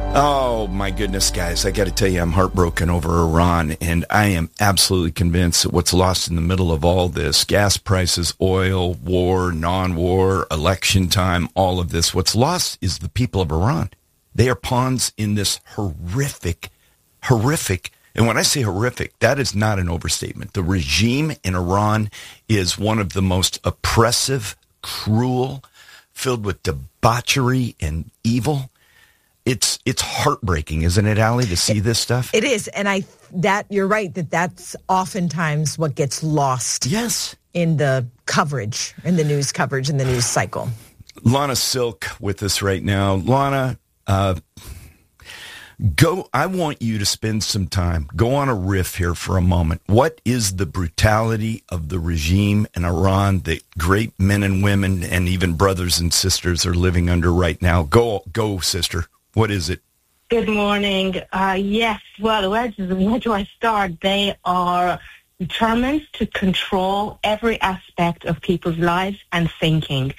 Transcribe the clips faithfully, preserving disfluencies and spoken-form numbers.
Oh, my goodness, guys. I got to tell you, I'm heartbroken over Iran, and I am absolutely convinced that what's lost in the middle of all this, gas prices, oil, war, non-war, election time, all of this, what's lost is the people of Iran. They are pawns in this horrific, horrific, and when I say horrific, that is not an overstatement. The regime in Iran is one of the most oppressive, cruel, filled with debauchery and evil. It's it's heartbreaking, isn't it, Allie, to see this stuff? It is, and I that you're right that that's oftentimes what gets lost. Yes, in the coverage, in the news coverage, in the news cycle. Lana Silk with us right now. Lana, uh, go. I want you to spend some time. Go on a riff here for a moment. What is the brutality of the regime in Iran that great men and women and even brothers and sisters are living under right now? Go, go, sister. What is it? Good morning. Uh, yes, well, where do, where do I start? They are determined to control every aspect of people's lives and thinking.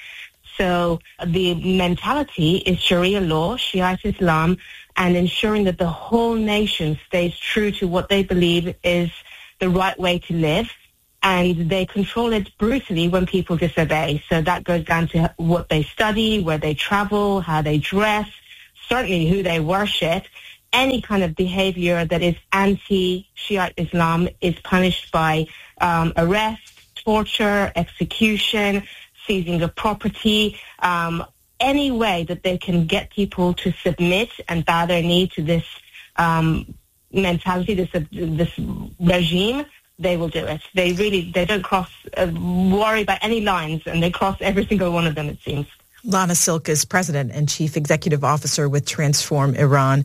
So the mentality is Sharia law, Shiite Islam, and ensuring that the whole nation stays true to what they believe is the right way to live. And they control it brutally when people disobey. So that goes down to what they study, where they travel, how they dress, certainly who they worship. Any kind of behavior that is anti-Shiite Islam is punished by um, arrest, torture, execution, seizing of property, um, any way that they can get people to submit and bow their knee to this um, mentality, this uh, this regime, they will do it. They really, they don't cross, uh, worry about any lines, and they cross every single one of them, it seems. Lana Silk is president and chief executive officer with Transform Iran.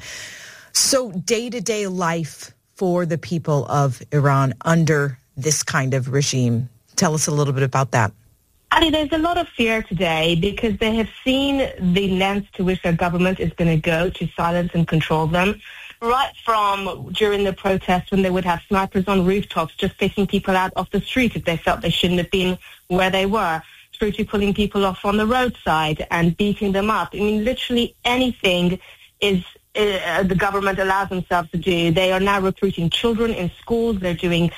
So day-to-day life for the people of Iran under this kind of regime. Tell us a little bit about that. Ali, there's a lot of fear today because they have seen the lengths to which their government is going to go to silence and control them. Right from during the protests when they would have snipers on rooftops just picking people out off the street if they felt they shouldn't have been where they were, through to pulling people off on the roadside and beating them up. I mean, literally anything is uh, the government allows themselves to do. They are now recruiting children in schools. They're doing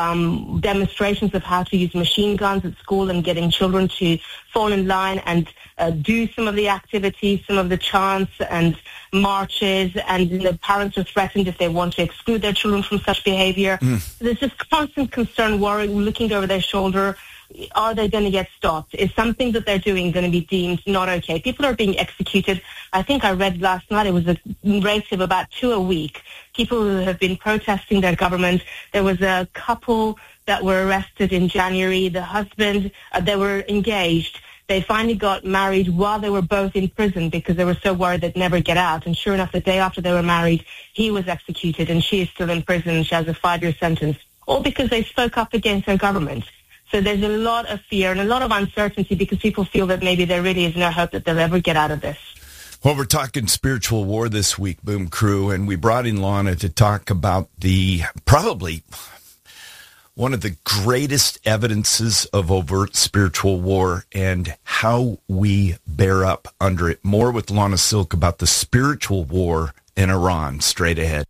um, demonstrations of how to use machine guns at school and getting children to fall in line and uh, do some of the activities, some of the chants and marches, and the parents are threatened if they want to exclude their children from such behavior. Mm. There's just constant concern, worry, looking over their shoulder. Are they going to get stopped? Is something that they're doing going to be deemed not okay? People are being executed. I think I read last night it was a rate of about two a week. People who have been protesting their government. There was a couple that were arrested in January. The husband, uh, they were engaged. They finally got married while they were both in prison because they were so worried they'd never get out. And sure enough, the day after they were married, he was executed and she is still in prison. She has a five-year sentence, all because they spoke up against their government. So there's a lot of fear and a lot of uncertainty because people feel that maybe there really is no hope that they'll ever get out of this. Well, we're talking spiritual war this week, Boom Crew, and we brought in Lana to talk about the probably one of the greatest evidences of overt spiritual war and how we bear up under it. More with Lana Silk about the spiritual war in Iran straight ahead.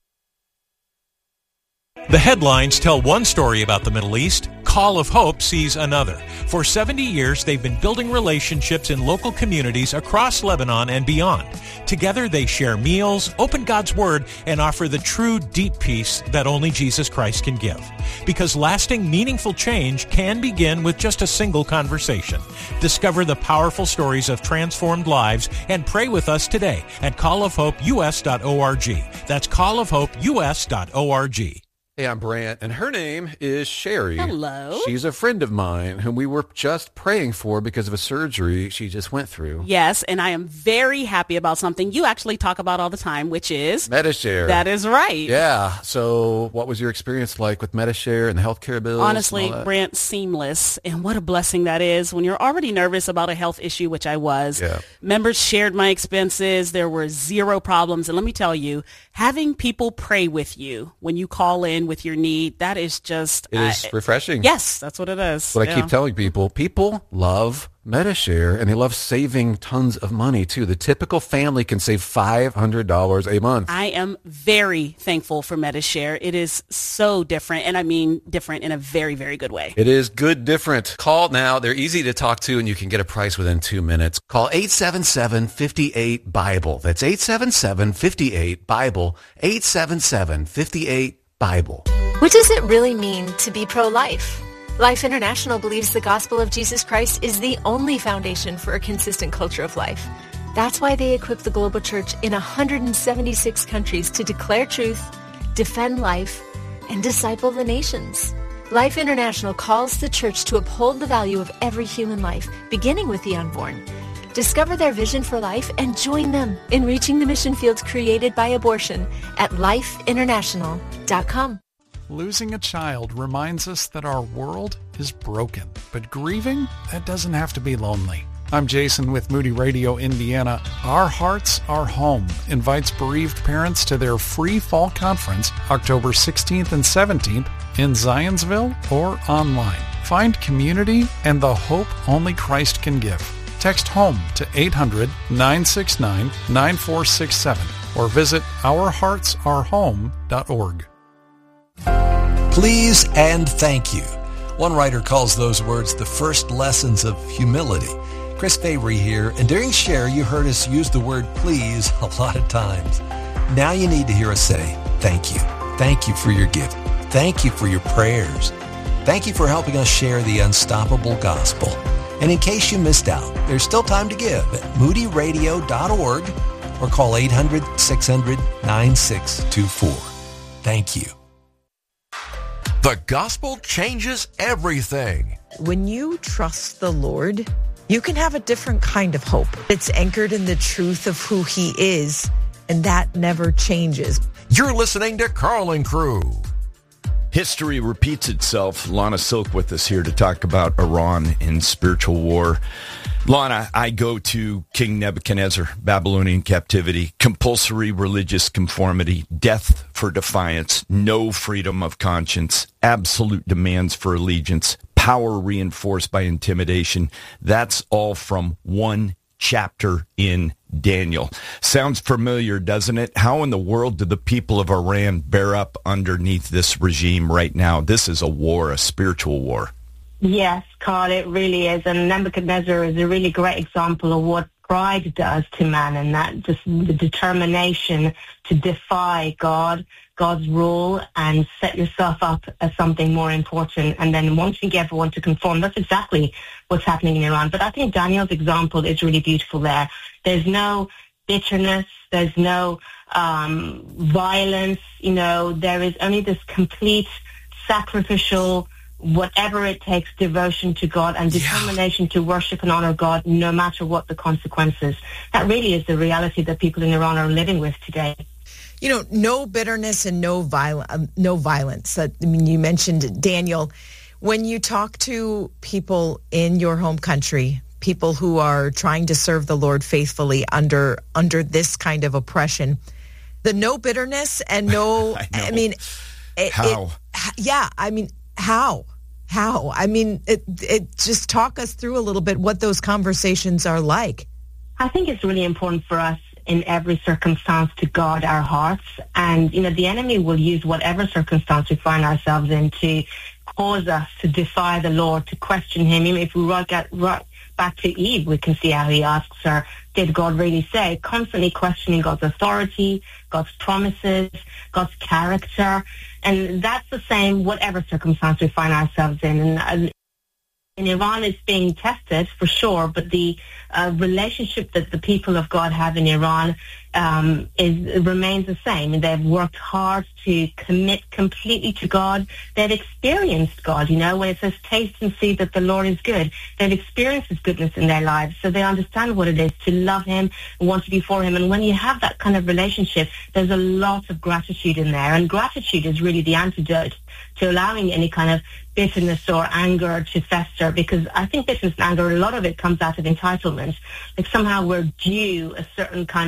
The headlines tell one story about the Middle East. Call of Hope sees another. For seventy years, they've been building relationships in local communities across Lebanon and beyond. Together, they share meals, open God's Word, and offer the true, deep peace that only Jesus Christ can give. Because lasting, meaningful change can begin with just a single conversation. Discover the powerful stories of transformed lives and pray with us today at call of hope u s dot org. That's call of hope u s dot org. Hey, I'm Brant, and her name is Sherry. Hello. She's a friend of mine whom we were just praying for because of a surgery she just went through. Yes, and I am very happy about something you actually talk about all the time, which is... Medi-Share. That is right. Yeah. So what was your experience like with Medi-Share and the healthcare bills? Honestly, Brant, seamless. And what a blessing that is when you're already nervous about a health issue, which I was. Yeah. Members shared my expenses. There were zero problems. And let me tell you, having people pray with you when you call in with your need. That is just... It is uh, refreshing. Yes, that's what it is. What yeah. I keep telling people, people love MediShare, and they love saving tons of money, too. The typical family can save five hundred dollars a month. I am very thankful for MediShare. It is so different, and I mean different in a very, very good way. It is good different. Call now. They're easy to talk to, and you can get a price within two minutes. Call eight seven seven, five eight, BIBLE. That's eight seven seven, five eight, BIBLE. eight seven seven, five eight, BIBLE. What does it really mean to be pro-life? Life International believes the gospel of Jesus Christ is the only foundation for a consistent culture of life. That's why they equip the global church in one hundred seventy-six countries to declare truth, defend life, and disciple the nations. Life International calls the church to uphold the value of every human life, beginning with the unborn. Discover their vision for life and join them in reaching the mission fields created by abortion at life international dot com. Losing a child reminds us that our world is broken, but grieving, that doesn't have to be lonely. I'm Jason with Moody Radio Indiana. Our Hearts Are Home invites bereaved parents to their free fall conference October sixteenth and seventeenth in Zionsville or online. Find community and the hope only Christ can give. Text HOME to eight hundred, nine six nine, nine four six seven or visit our hearts are home dot org. Please and thank you. One writer calls those words the first lessons of humility. Chris Fabry here, and during Share, you heard us use the word please a lot of times. Now you need to hear us say thank you. Thank you for your giving. Thank you for your prayers. Thank you for helping us share the unstoppable gospel. And in case you missed out, there's still time to give at moody radio dot org or call eight hundred, six hundred, nine six two four. Thank you. The gospel changes everything. When you trust the Lord, you can have a different kind of hope. It's anchored in the truth of who he is, and that never changes. You're listening to Carlin Crew. History repeats itself. Lana Silk with us here to talk about Iran in spiritual war. Lana, I go to King Nebuchadnezzar, Babylonian captivity, compulsory religious conformity, death for defiance, no freedom of conscience, absolute demands for allegiance, power reinforced by intimidation. That's all from one chapter in Daniel. Sounds familiar, doesn't it? How in the world do the people of Iran bear up underneath this regime right now? This is a war, a spiritual war. Yes, Carl, it really is. And Nebuchadnezzar is a really great example of what pride does to man, and that just the determination to defy God, God's rule, and set yourself up as something more important, and then wanting everyone to conform. That's exactly what's happening in Iran. But I think Daniel's example is really beautiful there. There's no bitterness. There's no um, violence. You know, there is only this complete sacrificial, whatever it takes, devotion to God and determination yeah. to worship and honor God no matter what the consequences. That really is the reality that people in Iran are living with today. You know, no bitterness and no violence. Um, no violence. I mean, you mentioned Daniel. When you talk to people in your home country, people who are trying to serve the Lord faithfully under under this kind of oppression, the no bitterness and no, I, I mean, it, how? It, yeah, I mean, how? How? I mean, it, it just talk us through a little bit what those conversations are like. I think it's really important for us in every circumstance to guard our hearts. And, you know, the enemy will use whatever circumstance we find ourselves in to cause us to defy the Lord, to question him. Even if we right, get, right back to Eve, we can see how he asks her, did God really say? Constantly questioning God's authority, God's promises, God's character. And that's the same whatever circumstance we find ourselves in. And, in Iran, it's being tested for sure, but the uh, relationship that the people of God have in Iran um, is remains the same. And they've worked hard to commit completely to God. They've experienced God. You know, when it says taste and see that the Lord is good, they've experienced His goodness in their lives, so they understand what it is to love Him and want to be for Him. And when you have that kind of relationship, there's a lot of gratitude in there, and gratitude is really the antidote to allowing any kind of bitterness or anger to fester, because I think bitterness and anger, a lot of it comes out of entitlement. Like somehow we're due a certain kind of treatment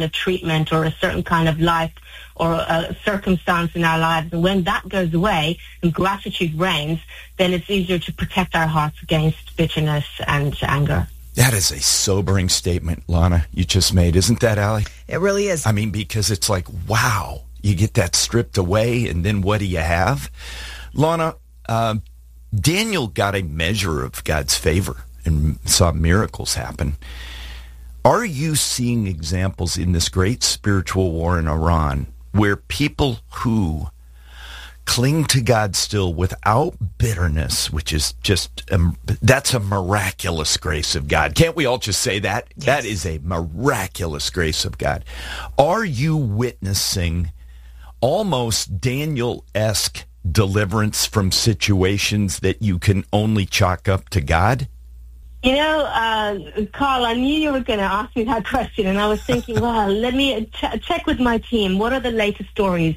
achievement or a certain kind of life or a circumstance in our lives. And when that goes away and gratitude reigns, then it's easier to protect our hearts against bitterness and anger. That is a sobering statement, Lana, you just made. Isn't that, Allie? It really is. I mean, because it's like, wow, you get that stripped away, and then what do you have? Lana, uh, Daniel got a measure of God's favor and saw miracles happen. Are you seeing examples in this great spiritual war in Iran where people who cling to God still without bitterness, which is just, um, that's a miraculous grace of God. Can't we all just say that? Yes. That is a miraculous grace of God. Are you witnessing almost Daniel-esque deliverance from situations that you can only chalk up to God? You know, uh, Carl, I knew you were going to ask me that question, and I was thinking, well, let me ch- check with my team. What are the latest stories?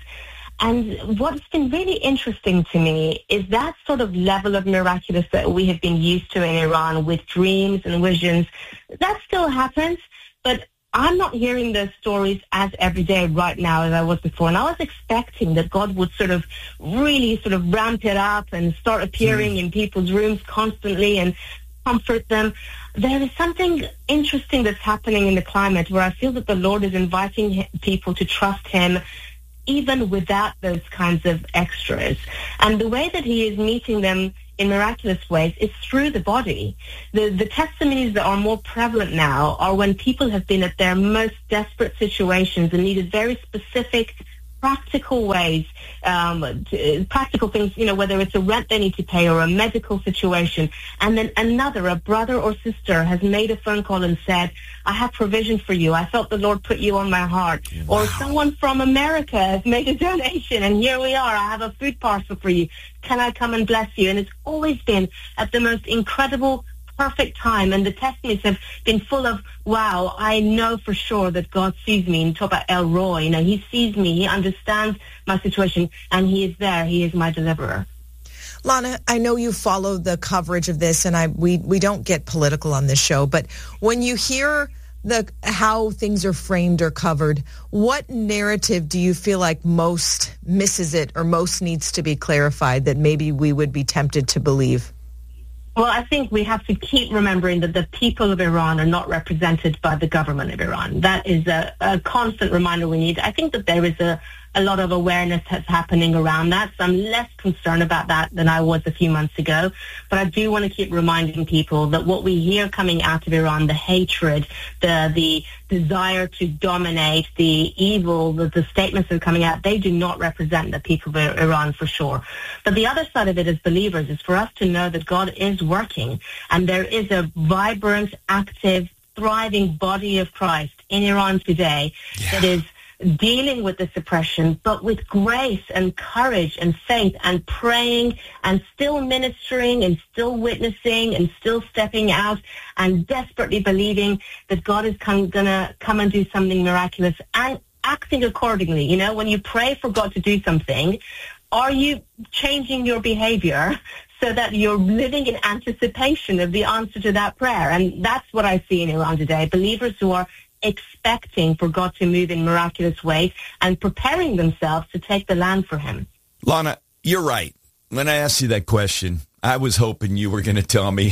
And what's been really interesting to me is that sort of level of miraculous that we have been used to in Iran with dreams and visions. That still happens, but I'm not hearing those stories as every day right now as I was before. And I was expecting that God would sort of really sort of ramp it up and start appearing mm. in people's rooms constantly and comfort them. There is something interesting that's happening in the climate where I feel that the Lord is inviting people to trust him even without those kinds of extras. And the way that he is meeting them in miraculous ways is through the body. The, the testimonies that are more prevalent now are when people have been at their most desperate situations and needed very specific practical ways, um, to, practical things, you know, whether it's a rent they need to pay or a medical situation. And then another, a brother or sister, has made a phone call and said, I have provision for you. I felt the Lord put you on my heart. Wow. Or someone from America has made a donation, and here we are. I have a food parcel for you. Can I come and bless you? And it's always been at the most incredible perfect time, and the testimonies have been full of, wow, I know for sure that God sees me. And talk about El Roy, you know, he sees me, he understands my situation, and he is there. He is my deliverer. Lana, I know you follow the coverage of this, and I we, we don't get political on this show, but when you hear the how things are framed or covered, what narrative do you feel like most misses it or most needs to be clarified that maybe we would be tempted to believe? Well, I think we have to keep remembering that the people of Iran are not represented by the government of Iran. That is a, a constant reminder we need. I think that there is a, a lot of awareness that's happening around that, so I'm less concerned about that than I was a few months ago. But I do want to keep reminding people that what we hear coming out of Iran, the hatred, the the desire to dominate, the evil, the, the statements that are coming out, they do not represent the people of Iran for sure. But the other side of it as believers is for us to know that God is working, and there is a vibrant, active, thriving body of Christ in Iran today yeah. that is dealing with the suppression, but with grace and courage and faith and praying and still ministering and still witnessing and still stepping out and desperately believing that God is going to come and do something miraculous and acting accordingly. You know, when you pray for God to do something, are you changing your behavior so that you're living in anticipation of the answer to that prayer? And that's what I see in Iran today. Believers who are expecting for God to move in miraculous ways and preparing themselves to take the land for him. Lana, you're right. When I asked you that question, I was hoping you were going to tell me,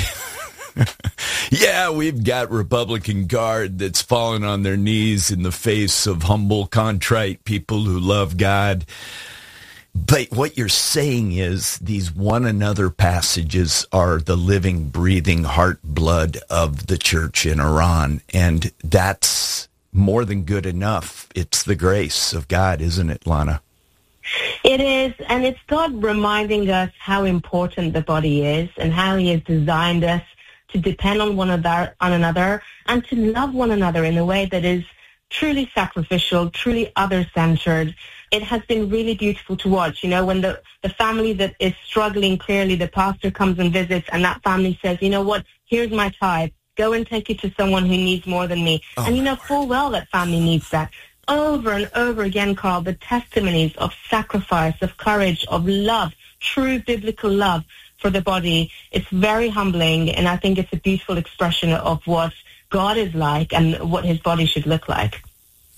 yeah, we've got Republican Guard that's fallen on their knees in the face of humble, contrite people who love God. But what you're saying is these one another passages are the living, breathing heart blood of the church in Iran. And that's more than good enough. It's the grace of God, isn't it, Lana? It is, and it's God reminding us how important the body is and how he has designed us to depend on one another, on another and to love one another in a way that is truly sacrificial, truly other-centered. It has been really beautiful to watch. You know, when the, the family that is struggling, clearly the pastor comes and visits, and that family says, you know what, here's my tithe. Go and take it to someone who needs more than me. Oh, and you know full well that family needs that. Over and over again, Carl, the testimonies of sacrifice, of courage, of love, true biblical love for the body. It's very humbling, and I think it's a beautiful expression of what God is like and what his body should look like.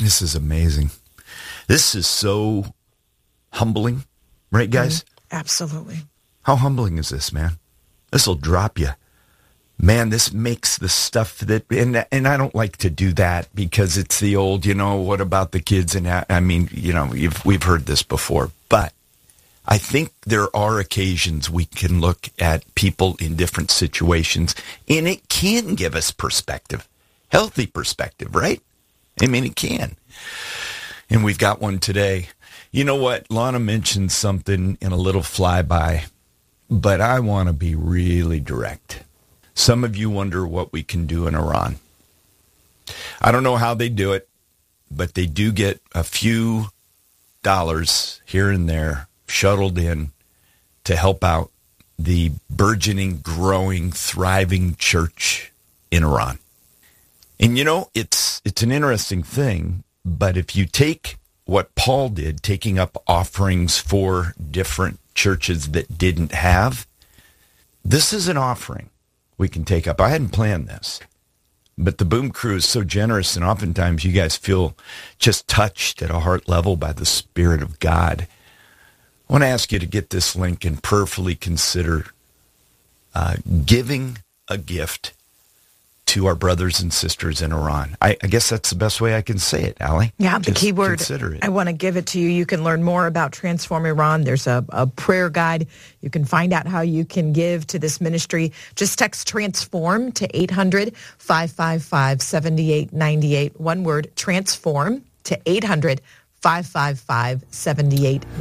This is amazing. This is so humbling, right, guys? Mm, absolutely. How humbling is this, man? This will drop you. Man, this makes the stuff that, and and I don't like to do that because it's the old, you know, what about the kids? And I, I mean, you know, you've, we've heard this before, but I think there are occasions we can look at people in different situations, and it can give us perspective, healthy perspective, right? I mean, it can. And we've got one today. You know what? Lana mentioned something in a little flyby, but I want to be really direct. Some of you wonder what we can do in Iran. I don't know how they do it, but they do get a few dollars here and there shuttled in to help out the burgeoning, growing, thriving church in Iran. And you know, it's it's an interesting thing, but if you take what Paul did, taking up offerings for different churches that didn't have, this is an offering we can take up. I hadn't planned this, but the Boom Crew is so generous, and oftentimes you guys feel just touched at a heart level by the Spirit of God. I want to ask you to get this link and prayerfully consider uh, giving a gift to our brothers and sisters in Iran. I, I guess that's the best way I can say it, Allie. Yeah, the Just key word, consider it. I want to give it to you. You can learn more about Transform Iran. There's a, a prayer guide. You can find out how you can give to this ministry. Just text TRANSFORM to eight hundred, five five five, seven eight nine eight. One word, TRANSFORM to eight hundred, five five five, seven eight nine eight.